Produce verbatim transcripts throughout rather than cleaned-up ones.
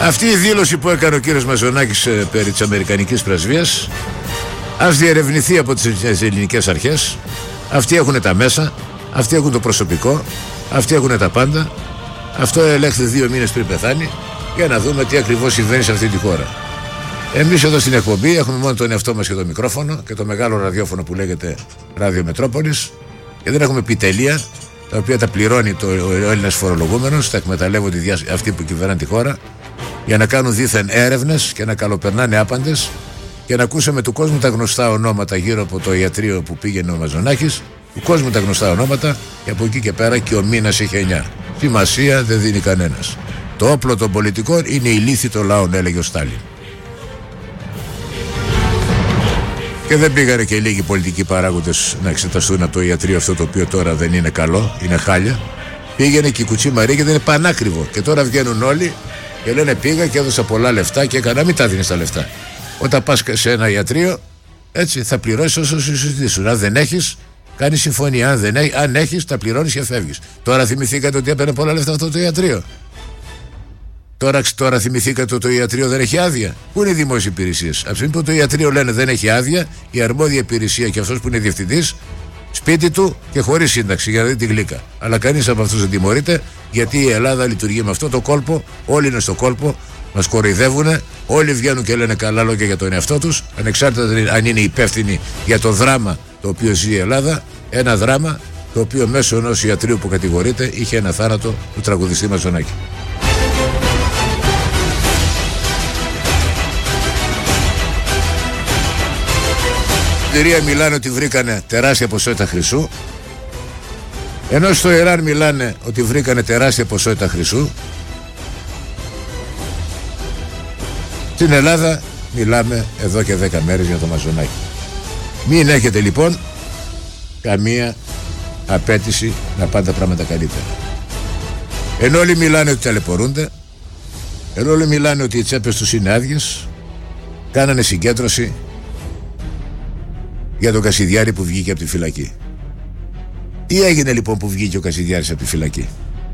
Αυτή η δήλωση που έκανε ο κύριος Μαζονάκης ε, περί της Αμερικανικής πρεσβείας ας διερευνηθεί από τις ελληνικές αρχές. Αυτοί έχουν τα μέσα, αυτοί έχουν το προσωπικό, αυτοί έχουν τα πάντα. Αυτό ελέγχθη δύο μήνες πριν πεθάνει, για να δούμε τι ακριβώς συμβαίνει σε αυτή τη χώρα. Εμείς εδώ στην εκπομπή έχουμε μόνο τον εαυτό μας και το μικρόφωνο και το μεγάλο ραδιόφωνο που λέγεται Ράδιο Μετρόπολης, και δεν έχουμε επιτελεία τα οποία τα πληρώνει το, ο Έλληνας φορολογούμενος, τα εκμεταλλεύονται αυτοί που κυβερνάνε τη χώρα, για να κάνουν δήθεν έρευνες και να καλοπερνάνε άπαντες, και να ακούσαμε του κόσμου τα γνωστά ονόματα γύρω από το ιατρείο που πήγαινε ο Μαζονάκης, του κόσμου τα γνωστά ονόματα, και από εκεί και πέρα και ο μήνας είχε εννιά. Σημασία δεν δίνει κανένας. Το όπλο των πολιτικών είναι η λύθη των λαών, έλεγε ο Στάλιν. Και δεν πήγανε και λίγοι πολιτικοί παράγοντες να εξεταστούν από το ιατρείο αυτό, το οποίο τώρα δεν είναι καλό, είναι χάλια. Πήγαινε και η Κουτσή Μαρία και δεν είναι πανάκριβο. Και τώρα βγαίνουν όλοι και λένε πήγα και έδωσα πολλά λεφτά και έκανα. Μην τα δίνεις τα λεφτά. Όταν πας σε ένα ιατρείο, έτσι θα πληρώσεις όσο σου συζητήσουν. Αν δεν έχεις, κάνεις συμφωνία. Αν, δεν έχ, αν έχεις, τα πληρώνεις και φεύγεις. Τώρα θυμηθήκατε ότι έπαιρνε πολλά λεφτά αυτό το ιατρείο. Τώρα, τώρα θυμηθήκατε ότι το ιατρείο δεν έχει άδεια. Πού είναι οι δημόσιες υπηρεσίες? Από τη στιγμή που το ιατρείο λένε δεν έχει άδεια, η αρμόδια υπηρεσία και αυτός που είναι διευθυντής, σπίτι του και χωρίς σύνταξη, για να δει τη γλύκα. Αλλά κανείς από αυτούς δεν τιμωρείται, γιατί η Ελλάδα λειτουργεί με αυτό το κόλπο. Όλοι είναι στο κόλπο, μας κοροϊδεύουν. Όλοι βγαίνουν και λένε καλά λόγια για τον εαυτό τους, ανεξάρτητα αν είναι υπεύθυνοι για το δράμα το οποίο ζει η Ελλάδα. Ένα δράμα το οποίο μέσω ενός ιατρείου που κατηγορείται είχε ένα θάνατο του τραγουδιστή Μαζονάκη. Στην Συρία μιλάνε ότι βρήκανε τεράστια ποσότητα χρυσού, ενώ στο Ιράν μιλάνε ότι βρήκανε τεράστια ποσότητα χρυσού. Στην Ελλάδα μιλάμε εδώ και δέκα μέρες για το Μαζονάκη. Μην έχετε λοιπόν καμία απέτηση να πάνε τα πράγματα καλύτερα. Ενώ όλοι μιλάνε ότι ταλαιπωρούνται, ενώ όλοι μιλάνε ότι οι τσέπες τους είναι άδειες, κάνανε συγκέντρωση για τον Κασιδιάρη που βγήκε από τη φυλακή. Τι έγινε λοιπόν που βγήκε ο Κασιδιάρης από τη φυλακή?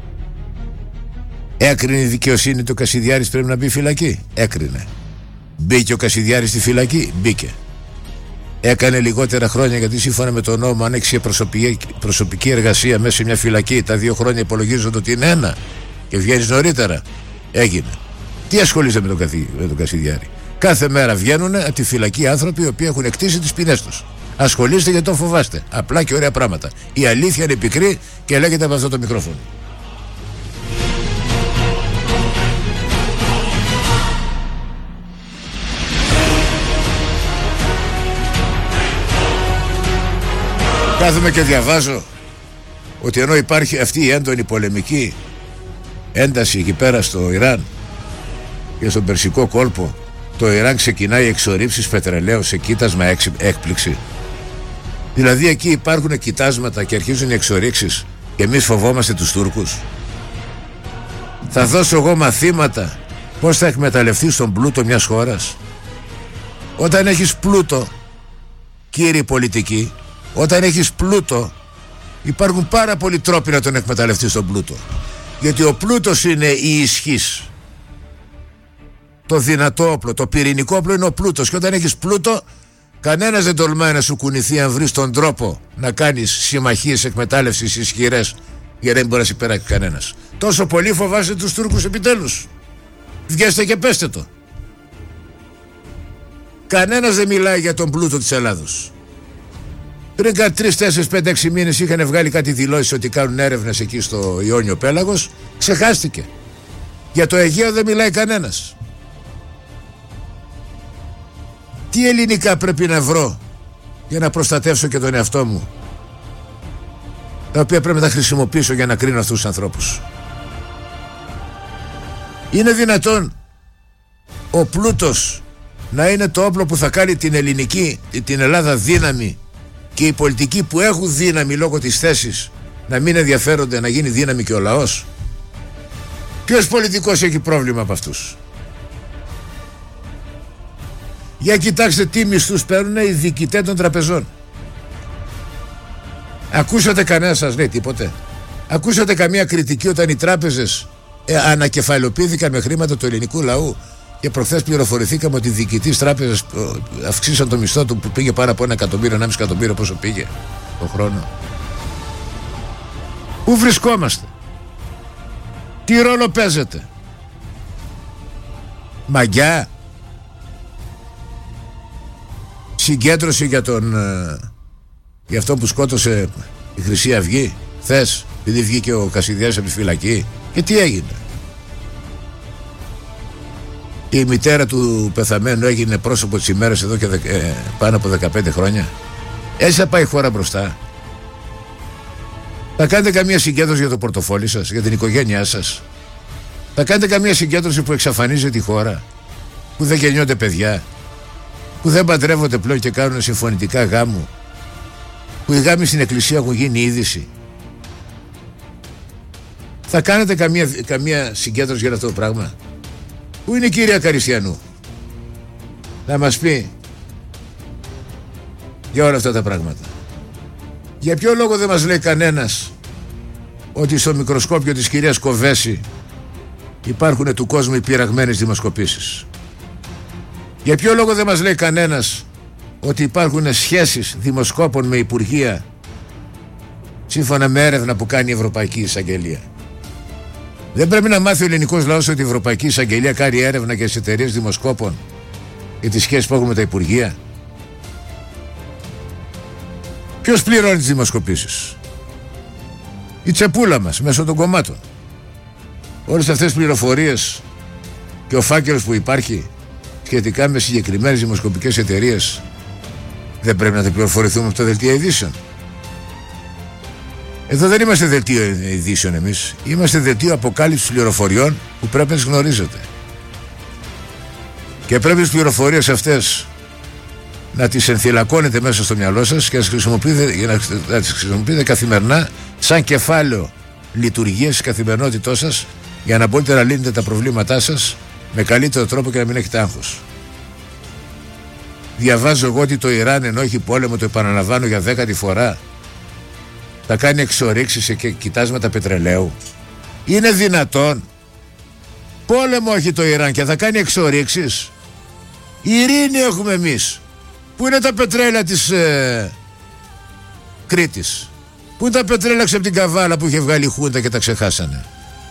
Έκρινε η δικαιοσύνη το Κασιδιάρης πρέπει να μπει φυλακή? Έκρινε. Μπήκε ο Κασιδιάρης στη φυλακή? Μπήκε. Έκανε λιγότερα χρόνια, γιατί σύμφωνα με τον νόμο αν έχεις προσωπική, προσωπική εργασία μέσα σε μια φυλακή, τα δύο χρόνια υπολογίζονται ότι είναι ένα και βγαίνεις νωρίτερα. Έγινε. Τι ασχολείσαι με τον, καθη, με τον Κασιδιάρη? Κάθε μέρα βγαίνουν από τη φυλακή άνθρωποι οι οποίοι έχουν εκτίσει τις ποινές τους. Ασχολείστε γιατί τον φοβάστε. Απλά και ωραία πράγματα. Η αλήθεια είναι πικρή και λέγεται από αυτό το μικρόφωνο. Κάθομαι και διαβάζω ότι ενώ υπάρχει αυτή η έντονη πολεμική ένταση εκεί πέρα στο Ιράν και στον Περσικό κόλπο, το Ιράν ξεκινάει εξορύψεις πετρελαίου σε κοίτασμα έκπληξη. Δηλαδή εκεί υπάρχουν κοιτάσματα και αρχίζουν οι εξορίξεις και εμείς φοβόμαστε τους Τούρκους. Θα δώσω εγώ μαθήματα πώς θα εκμεταλλευτείς τον πλούτο μιας χώρας. Όταν έχεις πλούτο, κύριοι πολιτικοί, όταν έχεις πλούτο, υπάρχουν πάρα πολλοί τρόποι να τον εκμεταλλευτείς τον πλούτο. Γιατί ο πλούτος είναι η ισχύς. Το δυνατό όπλο, το πυρηνικό όπλο είναι ο πλούτος. Και όταν έχεις πλούτο, κανένας δεν τολμάει να σου κουνηθεί αν βρεις τον τρόπο να κάνεις συμμαχίες εκμετάλλευσης ισχυρές, για να μην μπορεί να σε περάσει κανένας. Τόσο πολύ φοβάσαι τους Τούρκους επιτέλους? Βγέστε και πέστε το. Κανένας δεν μιλάει για τον πλούτο της Ελλάδος. Πριν κάτι τρεις, τέσσερις, πέντε, έξι μήνες είχαν βγάλει κάτι δηλώσεις ότι κάνουν έρευνες εκεί στο Ιόνιο Πέλαγος. Ξεχάστηκε. Για το Αιγαίο δεν μιλάει κανένας. Τι ελληνικά πρέπει να βρω για να προστατεύσω και τον εαυτό μου, τα οποία πρέπει να τα χρησιμοποιήσω για να κρίνω αυτούς τους ανθρώπους? Είναι δυνατόν ο πλούτος να είναι το όπλο που θα κάνει την ελληνική, την Ελλάδα δύναμη, και οι πολιτικοί που έχουν δύναμη λόγω της θέσης να μην ενδιαφέρονται να γίνει δύναμη και ο λαός? Ποιος πολιτικός έχει πρόβλημα από αυτούς? Για κοιτάξτε τι μισθούς παίρνουν οι διοικητές των τραπεζών. Ακούσατε κανένα σας λέει τίποτε? Ακούσατε καμία κριτική όταν οι τράπεζες ε, ανακεφαλαιοποιήθηκαν με χρήματα του ελληνικού λαού. Και προχθές πληροφορηθήκαμε ότι οι διοικητής τράπεζας αυξήσαν το μισθό του που πήγε πάνω από ένα εκατομμύριο, ένα μισό εκατομμύριο, πόσο πήγε το χρόνο. Πού βρισκόμαστε? Τι ρόλο παίζετε? Μαγιά? Συγκέντρωση για τον για αυτό που σκότωσε η Χρυσή Αυγή χθες, επειδή βγήκε ο Κασιδιάς από τη φυλακή? Και τι έγινε? Η μητέρα του πεθαμένου έγινε πρόσωπο της ημέρας εδώ και δε, ε, πάνω από δεκαπέντε χρόνια. Έτσι θα πάει η χώρα μπροστά? Θα κάνετε καμία συγκέντρωση για το πορτοφόλι σας, για την οικογένειά σας? Θα κάνετε καμία συγκέντρωση που εξαφανίζει τη χώρα, που δεν γεννιόνται παιδιά, που δεν παντρεύονται πλέον και κάνουν συμφωνητικά γάμου, που οι γάμοι στην εκκλησία έχουν γίνει είδηση? Θα κάνετε καμία, καμία συγκέντρωση για αυτό το πράγμα? Πού είναι η κυρία Καριστιανού να μας πει για όλα αυτά τα πράγματα? Για ποιο λόγο δεν μας λέει κανένας ότι στο μικροσκόπιο της κυρίας Κοβέση υπάρχουν του κόσμου οι πειραγμένες δημοσκοπήσεις? Για ποιο λόγο δεν μας λέει κανένας ότι υπάρχουν σχέσεις δημοσκόπων με υπουργεία σύμφωνα με έρευνα που κάνει η Ευρωπαϊκή Εισαγγελία? Δεν πρέπει να μάθει ο ελληνικός λαός ότι η Ευρωπαϊκή Εισαγγελία κάνει έρευνα για τις εταιρείες δημοσκόπων για τις σχέσεις που έχουν με τα υπουργεία? Ποιος πληρώνει τις δημοσκοπήσεις? Η τσεπούλα μας μέσω των κομμάτων. Όλες αυτές τις πληροφορίες και ο φάκελος που υπάρχει σχετικά με συγκεκριμένες δημοσκοπικές εταιρείες δεν πρέπει να τα πληροφορηθούμε από τα δελτία ειδήσεων? Εδώ δεν είμαστε δελτίο ειδήσεων εμείς. Είμαστε δελτίο αποκάλυψης πληροφοριών που πρέπει να τις γνωρίζετε. Και πρέπει τις πληροφορίες αυτές να τις ενθυλακώνετε μέσα στο μυαλό σας και να τις χρησιμοποιείτε, για να, να τις χρησιμοποιείτε καθημερινά σαν κεφάλαιο λειτουργίας της καθημερινότητός σας, για να μπορείτε να λύνετε τα προβλήματά σας με καλύτερο τρόπο και να μην έχετε άγχος. Διαβάζω εγώ ότι το Ιράν, ενώ έχει πόλεμο, το επαναλαμβάνω για δέκατη φορά, θα κάνει εξορίξεις και κοιτάσματα πετρελαίου. Είναι δυνατόν? Πόλεμο έχει το Ιράν και θα κάνει εξορίξεις? Ειρήνη έχουμε εμείς. Πού είναι τα πετρέλαια της ε, Κρήτης? Πού είναι τα πετρέλαια από την Καβάλα που είχε βγάλει η Χούντα και τα ξεχάσανε?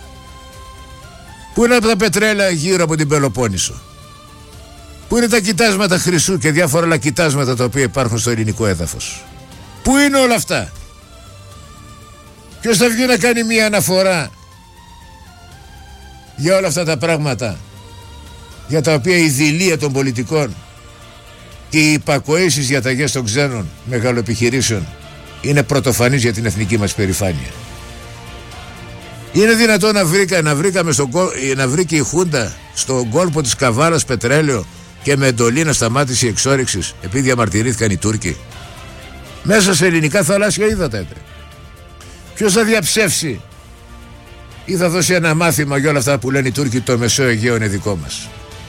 Πού είναι τα πετρέλαια γύρω από την Πελοπόννησο? Πού είναι τα κοιτάσματα χρυσού και διάφορα άλλα κοιτάσματα τα οποία υπάρχουν στο ελληνικό έδαφος? Πού είναι όλα αυτά? Ποιος θα βγει να κάνει μια αναφορά για όλα αυτά τα πράγματα για τα οποία η δειλία των πολιτικών και η υπακοή στις διαταγές των ξένων μεγαλοεπιχειρήσεων είναι πρωτοφανής για την εθνική μας περηφάνεια? Είναι δυνατόν να, βρήκα, να, βρήκαμε στον, να βρήκε η Χούντα στον κόλπο της Καβάλας πετρέλαιο και με εντολή να σταμάτησε η εξόρυξη επειδή διαμαρτυρήθηκαν οι Τούρκοι? Μέσα σε ελληνικά θαλάσσια ύδατα έτρεχε. Ποιος θα διαψεύσει ή θα δώσει ένα μάθημα για όλα αυτά που λένε οι Τούρκοι? Το Μεσαίο Αιγαίο είναι δικό μας.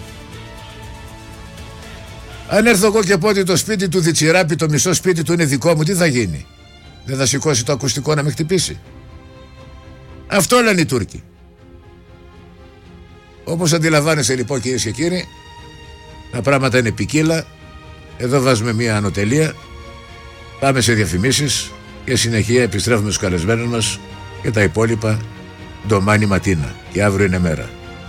Αν έρθω εγώ και πω ότι το σπίτι του Διτσιράπη, το μισό σπίτι του είναι δικό μου, τι θα γίνει? Δεν θα σηκώσει το ακουστικό να με χτυπήσει? Αυτό λένε οι Τούρκοι. Όπως αντιλαμβάνεσαι λοιπόν, κυρίες και κύριοι, τα πράγματα είναι ποικίλα. Εδώ βάζουμε μια ανωτελεία, πάμε σε διαφημίσεις και συνεχεία επιστρέφουμε στους καλεσμένους μας και τα υπόλοιπα ντομάνι ματίνα. Και αύριο είναι μέρα.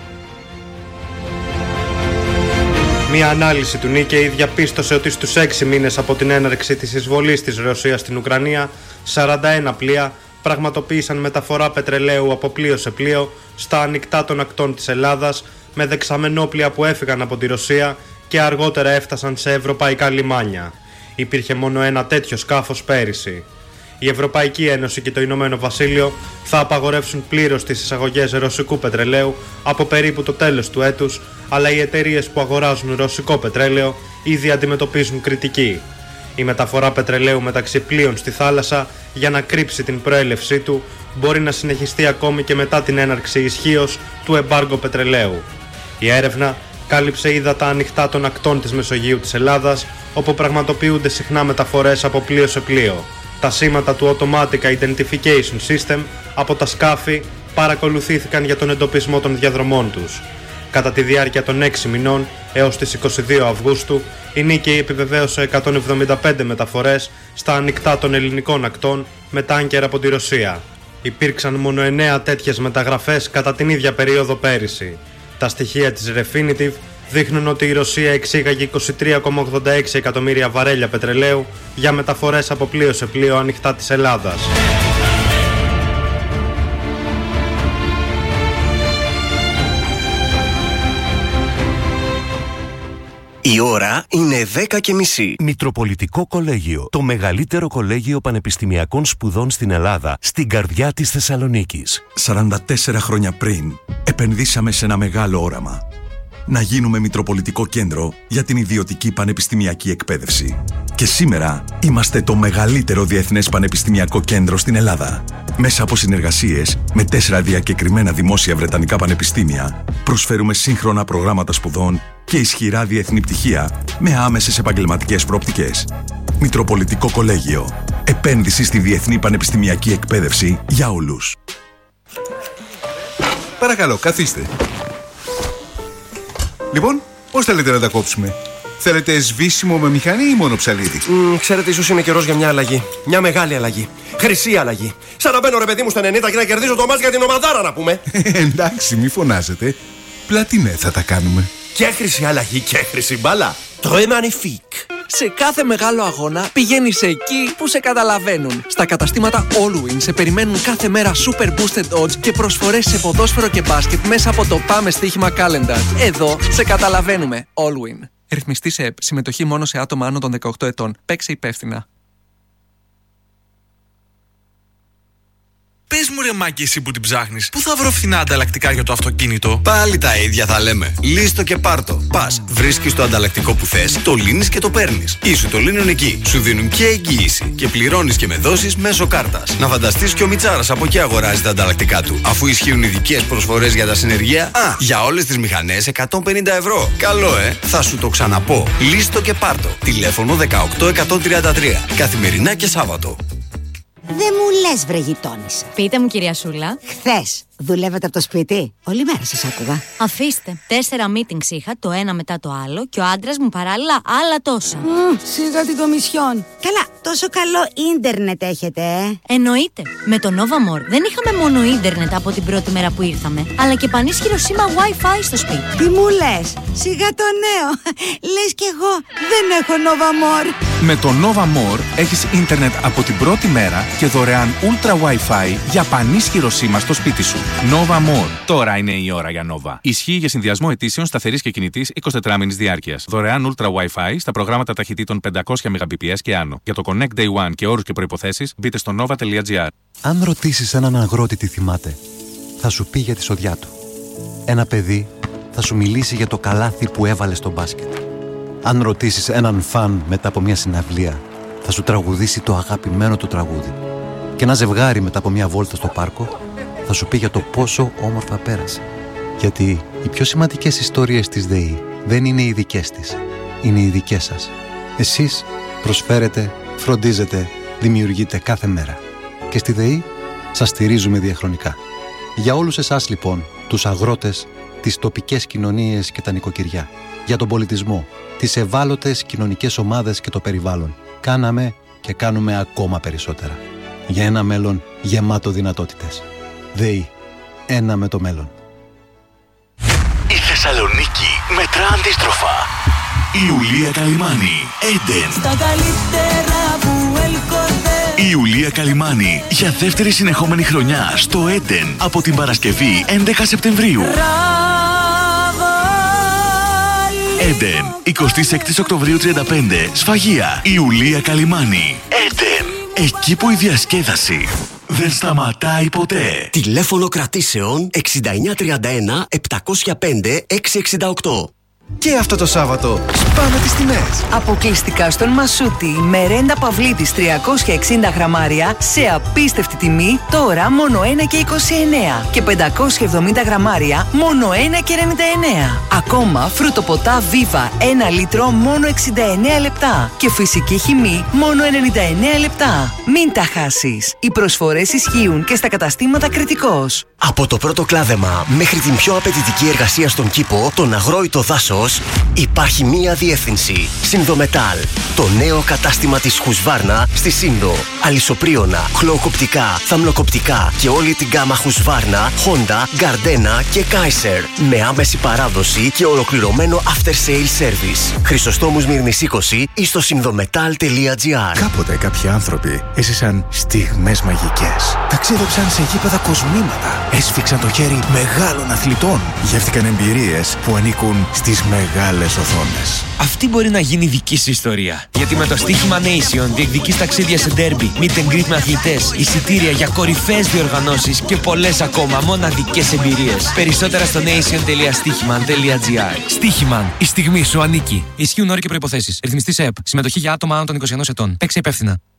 Μια ανάλυση του Νίκαιη διαπίστωσε ότι στους έξι μήνες από την έναρξη της εισβολής της Ρωσίας στην Ουκρανία, σαράντα ένα πλοία πραγματοποίησαν μεταφορά πετρελαίου από πλοίο σε πλοίο στα ανοιχτά των ακτών της Ελλάδας, με δεξαμενόπλοια που έφυγαν από τη Ρωσία και αργότερα έφτασαν σε ευρωπαϊκά λιμάνια. Υπήρχε μόνο ένα τέτοιο σκάφος πέρυσι. Η Ευρωπαϊκή Ένωση και το Ηνωμένο Βασίλειο θα απαγορεύσουν πλήρως τις εισαγωγές ρωσικού πετρελαίου από περίπου το τέλος του έτους, αλλά οι εταιρείες που αγοράζουν ρωσικό πετρέλαιο ήδη αντιμετωπίζουν κριτική. Η μεταφορά πετρελαίου μεταξύ πλοίων στη θάλασσα για να κρύψει την προέλευσή του μπορεί να συνεχιστεί ακόμη και μετά την έναρξη ισχύως του εμπάργκο πετρελαίου. Η έρευνα κάλυψε ύδατα ανοιχτά των ακτών της Μεσογείου της Ελλάδας, όπου πραγματοποιούνται συχνά μεταφορές από πλοίο σε πλοίο. Τα σήματα του Automatic Identification System από τα σκάφη παρακολουθήθηκαν για τον εντοπισμό των διαδρομών τους. Κατά τη διάρκεια των έξι μηνών έως τις είκοσι δύο Αυγούστου, η Νίκαιη επιβεβαίωσε εκατόν εβδομήντα πέντε μεταφορές στα ανοιχτά των ελληνικών ακτών με τάνκερ από τη Ρωσία. Υπήρξαν μόνο εννέα τέτοιες μεταγραφές κατά την ίδια περίοδο πέρυσι. Τα στοιχεία της Refinitiv δείχνουν ότι η Ρωσία εξήγαγε είκοσι τρία κόμμα ογδόντα έξι εκατομμύρια βαρέλια πετρελαίου για μεταφορές από πλοίο σε πλοίο ανοιχτά της Ελλάδας. Η ώρα είναι δέκα και μισή. Μητροπολιτικό Κολέγιο. Το μεγαλύτερο κολέγιο πανεπιστημιακών σπουδών στην Ελλάδα, στην καρδιά της Θεσσαλονίκης. σαράντα τέσσερα χρόνια πριν, επενδύσαμε σε ένα μεγάλο όραμα. Να γίνουμε Μητροπολιτικό Κέντρο για την ιδιωτική πανεπιστημιακή εκπαίδευση. Και σήμερα είμαστε το μεγαλύτερο διεθνές πανεπιστημιακό κέντρο στην Ελλάδα. Μέσα από συνεργασίες με τέσσερα διακεκριμένα δημόσια βρετανικά πανεπιστήμια, προσφέρουμε σύγχρονα προγράμματα σπουδών και ισχυρά διεθνή πτυχία με άμεσες επαγγελματικές προοπτικές. Μητροπολιτικό Κολέγιο. Επένδυση στη διεθνή πανεπιστημιακή εκπαίδευση για όλους. Παρακαλώ, καθίστε. Λοιπόν, πώς θέλετε να τα κόψουμε? Θέλετε σβήσιμο με μηχανή ή μόνο ψαλίδι? Mm, ξέρετε, ίσως είναι καιρός για μια αλλαγή. Μια μεγάλη αλλαγή. Χρυσή αλλαγή. Σαν να μπαίνω ρε παιδί μου στα ενενήντα και να κερδίζω το μάτς για την ομαδάρα, να πούμε. Εντάξει, μη φωνάζετε. Πλατινέ θα τα κάνουμε. Και χρυσή αλλαγή και χρυσή μπάλα. Très magnifique. Σε κάθε μεγάλο αγώνα πηγαίνεις εκεί που σε καταλαβαίνουν. Στα καταστήματα Allwin σε περιμένουν κάθε μέρα super boosted odds και προσφορές σε ποδόσφαιρο και μπάσκετ μέσα από το Πάμε Στοίχημα Calendar. Εδώ σε καταλαβαίνουμε. Allwin. Ρυθμιστή σε ΕΠ. Συμμετοχή μόνο σε άτομα άνω των δεκαοκτώ ετών. Παίξε υπεύθυνα. Πες μου ρε Μάκη, εσύ που την ψάχνεις, πού θα βρω φθηνά ανταλλακτικά για το αυτοκίνητο? Πάλι τα ίδια θα λέμε. Λύστο και πάρτο. Πας, βρίσκεις το ανταλλακτικό που θες, το λύνεις και το παίρνεις. Ή σου το λύνουν εκεί. Σου δίνουν και εγγύηση. Και πληρώνεις και με δόσεις μέσω κάρτας. Να φανταστείς και ο Μιτσάρας από εκεί αγοράζει τα ανταλλακτικά του. Αφού ισχύουν ειδικές προσφορές για τα συνεργεία, α, για όλες τις μηχανές εκατόν πενήντα ευρώ. Καλό, ε! Θα σου το ξαναπώ. Λύστο και πάρτο. Τηλέφωνο δεκαοκτώ εκατόν τριάντα τρία. Καθημερινά και Σάββατο. Δεν μου λες βρε γειτόνισσα. Πείτε μου κυρία Σούλα. Χθες δουλεύετε από το σπίτι? Όλη μέρα σας άκουγα. Αφήστε. Τέσσερα meetings είχα, το ένα μετά το άλλο, και ο άντρας μου παράλληλα άλλα τόσα. Mm, σιγά την κομισιόν. Καλά, τόσο καλό ίντερνετ έχετε, ε? Εννοείται. Με το Novamore δεν είχαμε μόνο ίντερνετ από την πρώτη μέρα που ήρθαμε, αλλά και πανίσχυρο σήμα Wi-Fi στο σπίτι. Τι μου λες? Σιγά το νέο. Λες κι εγώ δεν έχω Novamore. Με το Novamore έχεις ίντερνετ από την πρώτη μέρα και δωρεάν Ultra Wi-Fi για πανίσχυρο σήμα στο σπίτι σου. Novamore. Τώρα είναι η ώρα για Nova. Ισχύει για συνδυασμό αιτήσεων σταθερής και κινητής εικοσιτετράμηνης διάρκειας. Δωρεάν Ultra Wi-Fi στα προγράμματα ταχυτήτων πεντακόσια μεγαμπιπιες και άνω. Για το Connect Day One και όρους και προϋποθέσεις μπείτε στο nova τελεία gr. Αν ρωτήσεις έναν αγρότη τι θυμάται, θα σου πει για τη σοδιά του. Ένα παιδί θα σου μιλήσει για το καλάθι που έβαλε στο μπάσκετ. Αν ρωτήσεις έναν φαν μετά από μια συναυλία, θα σου τραγουδήσει το αγαπημένο του τραγούδι. Και ένα ζευγάρι μετά από μια βόλτα στο πάρκο θα σου πει για το πόσο όμορφα πέρασε. Γιατί οι πιο σημαντικές ιστορίες της ΔΕΗ δεν είναι οι δικές της, είναι οι δικές σας. Εσείς προσφέρετε, φροντίζετε, δημιουργείτε κάθε μέρα. Και στη ΔΕΗ σας στηρίζουμε διαχρονικά. Για όλους εσάς λοιπόν, τους αγρότες, τις τοπικές κοινωνίες και τα νοικοκυριά, για τον πολιτισμό, τις ευάλωτες κοινωνικές ομάδες και το περιβάλλον, κάναμε και κάνουμε ακόμα περισσότερα. Για ένα μέλλον γεμάτο δυνατότητες. ΔΕΗ. Ένα με το μέλλον. Η Θεσσαλονίκη μετρά αντίστροφα. Η Ιουλία Καλυμάνη, Έντεν. Στα καλύτερα που έλκονται. Η Ιουλία Καλυμάνη για δεύτερη συνεχόμενη χρονιά στο Έντεν από την Παρασκευή έντεκα Σεπτεμβρίου. Έντεν, εικοστή έκτη Οκτωβρίου τριάντα πέντε, Σφαγεία. Η Ιουλία Καλυμάνη, Έντεν. Εκεί που η διασκέδαση δεν σταματάει ποτέ. Τηλέφωνο κρατήσεων εξήντα εννιά τριάντα ένα επτακόσια πέντε εξακόσια εξήντα οκτώ. Και αυτό το Σάββατο σπάμε τις τιμές. Αποκλειστικά στον Μασούτη, μερέντα Παυλίτης τριακόσια εξήντα γραμμάρια σε απίστευτη τιμή, τώρα μόνο ένα και είκοσι εννέα και πεντακόσια εβδομήντα γραμμάρια μόνο ένα και ενενήντα εννέα. Ακόμα φρουτοποτά Viva ένα λίτρο μόνο εξήντα εννέα λεπτά και φυσική χυμή μόνο ενενήντα εννέα λεπτά. Μην τα χάσεις. Οι προσφορές ισχύουν και στα καταστήματα Κρητικός. Από το πρώτο κλάδεμα μέχρι την πιο απαιτητική εργασία στον κήπο, τον αγρόητο δάσος, υπάρχει μία διεύθυνση. Συνδομετάλ. Το νέο κατάστημα της Χουσβάρνα στη Σύνδο. Αλυσοπρίωνα, χλωοκοπτικά, θαμνοκοπτικά και όλη την γκάμα Χουσβάρνα, Honda, Gardena και Kaiser. Με άμεση παράδοση και ολοκληρωμένο after sale service. Χρυσοστόμου Μύρνης είκοσι ή στο συνδομετάλ τελεία τζι άρ. Κάποτε κάποιοι άνθρωποι έζησαν στιγμές μαγικές. Ταξίδεψαν σε γήπεδα κοσμήματα. Έσφιξαν το χέρι μεγάλων αθλητών. Γεύτηκαν εμπειρίες που ανήκουν στις μεγάλες οθόνες. Αυτή μπορεί να γίνει δική σου ιστορία. Γιατί με το στοίχημα Nation διεκδικείς ταξίδια σε ντέρμπι, meet and greet με αθλητές, εισιτήρια για κορυφαίες διοργανώσεις και πολλές ακόμα μοναδικές εμπειρίες. Περισσότερα στο nation τελεία στοίχημαν τελεία τζι άρ. Στοίχημαν. Η στιγμή σου ανήκει. Ισχύουν όροι και προϋποθέσεις. Ρυθμιστής ΕΕΠ. Συμμετοχή για άτομα άνω των είκοσι ενός ετών. Παίξε υπεύθυνα.